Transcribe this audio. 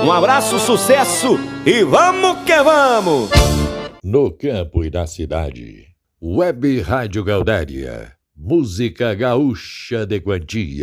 Um abraço, sucesso e vamos que vamos! No campo e na cidade, Web Rádio Gaudéria, música gaúcha de quantia.